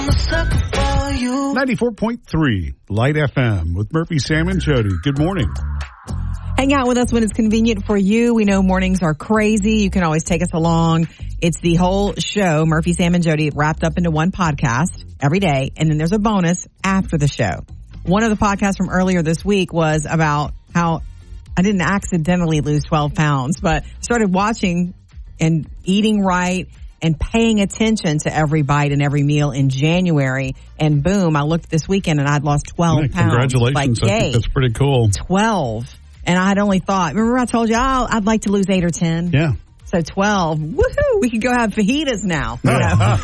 94.3 Light FM with Murphy, Sam, and Jody. Good morning. Hang out with us when it's convenient for you. We know mornings are crazy. You can always take us along. It's the whole show, Murphy, Sam, and Jody, wrapped up into one podcast every day. And then there's a bonus after the show. One of the podcasts from earlier this week was about how I didn't accidentally lose 12 pounds, but started watching and eating right and paying attention to every bite and every meal in January. And boom, I looked this weekend and I'd lost 12 pounds. Congratulations. Like, I think that's pretty cool. 12. And I had only thought, remember I told you, I'd like to lose 8 or 10? Yeah. So 12. Woohoo! We could go have fajitas now. You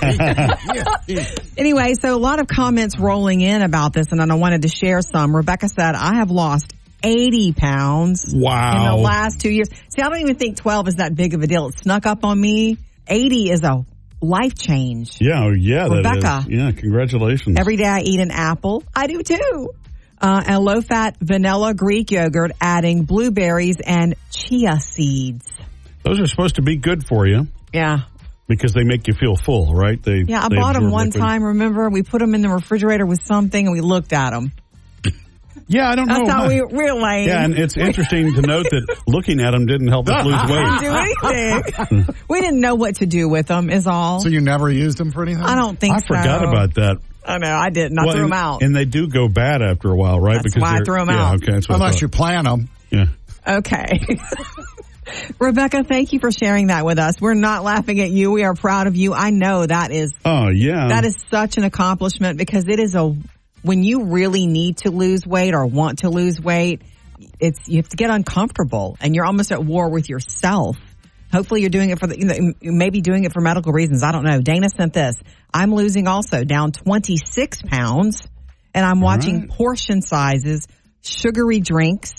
know? Anyway, so a lot of comments rolling in about this, and I wanted to share some. Rebecca said, I have lost 80 pounds in the last 2 years. See, I don't even think 12 is that big of a deal. It snuck up on me. 80 is a life change. Yeah, Rebecca. That is. Yeah, congratulations. Every day I eat an apple. I do too. And low-fat vanilla Greek yogurt, adding blueberries and chia seeds. Those are supposed to be good for you. Yeah. Because they make you feel full, right? I bought them one time, remember? We put them in the refrigerator with something and we looked at them. Yeah, I don't know. That's how we're lame. Yeah, and it's interesting to note that looking at them didn't help us lose weight. Didn't do anything. We didn't know what to do with them, is all. So you never used them for anything? I don't think so. I forgot about that. I know, I didn't. I threw them out. And they do go bad after a while, right? That's why I threw them out. Okay, that's what unless you plan them. Yeah. Okay. Rebecca, thank you for sharing that with us. We're not laughing at you. We are proud of you. I know that is. Oh, yeah. That is such an accomplishment because it is when you really need to lose weight or want to lose weight, you have to get uncomfortable and you're almost at war with yourself. Hopefully you're doing it for maybe doing it for medical reasons. I don't know. Dana sent this. I'm losing also down 26 pounds and I'm watching portion sizes, sugary drinks,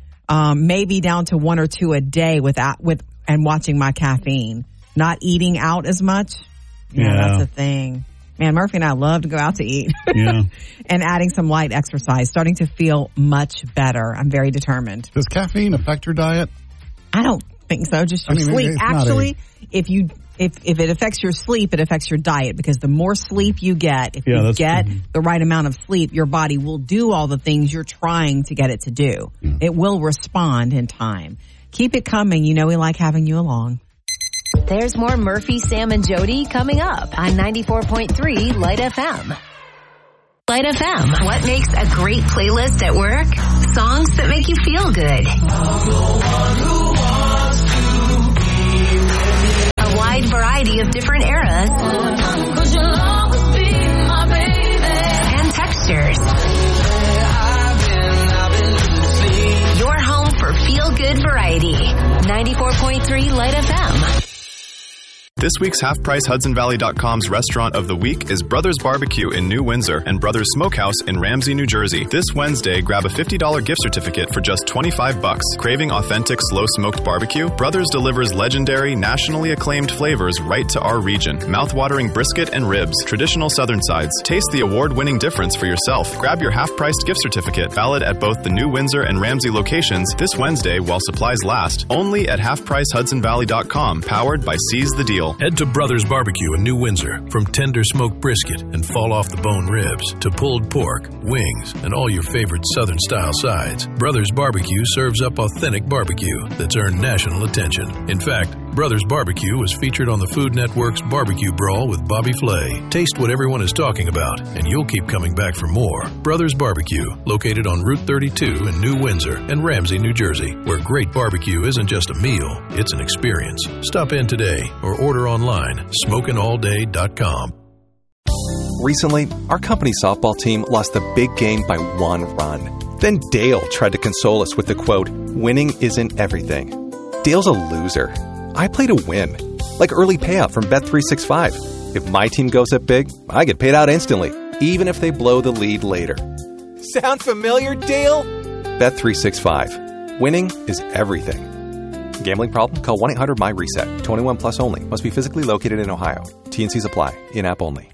maybe down to 1 or 2 a day and watching my caffeine, not eating out as much. Yeah, that's the thing. Man, Murphy and I love to go out to eat. Yeah. And adding some light exercise, starting to feel much better. I'm very determined. Does caffeine affect your diet? I don't think so. Just your sleep. Actually, if it affects your sleep, it affects your diet because the more sleep you get, if you get the right amount of sleep, your body will do all the things you're trying to get it to do. Yeah. It will respond in time. Keep it coming. You know we like having you along. There's more Murphy, Sam, and Jody coming up on 94.3 Light FM. Light FM. What makes a great playlist at work? Songs that make you feel good. A wide variety of different eras and textures. Your home for feel-good variety. 94.3 Light FM. This week's HalfPriceHudsonValley.com's restaurant of the week is Brothers Barbecue in New Windsor and Brothers Smokehouse in Ramsey, New Jersey. This Wednesday, grab a $50 gift certificate for just $25. Craving authentic slow-smoked barbecue? Brothers delivers legendary, nationally acclaimed flavors right to our region. Mouth-watering brisket and ribs, traditional southern sides. Taste the award-winning difference for yourself. Grab your half-priced gift certificate, valid at both the New Windsor and Ramsey locations this Wednesday while supplies last. Only at HalfPriceHudsonValley.com, powered by Seize the Deal. Head to Brothers Barbecue in New Windsor. From tender smoked brisket and fall-off-the-bone ribs to pulled pork, wings, and all your favorite Southern-style sides, Brothers Barbecue serves up authentic barbecue that's earned national attention. In fact, Brothers Barbecue was featured on the Food Network's Barbecue Brawl with Bobby Flay. Taste what everyone is talking about, and you'll keep coming back for more. Brothers Barbecue, located on Route 32 in New Windsor and Ramsey, New Jersey, where great barbecue isn't just a meal, it's an experience. Stop in today or order online, smokinallday.com. Recently, our company softball team lost the big game by 1 run. Then Dale tried to console us with the quote, "Winning isn't everything." Dale's a loser. I play to win, like early payout from Bet365. If my team goes up big, I get paid out instantly, even if they blow the lead later. Sound familiar, Dale? Bet365. Winning is everything. Gambling problem? Call 1-800-MY-RESET. 21 plus only. Must be physically located in Ohio. T&Cs apply. In-app only.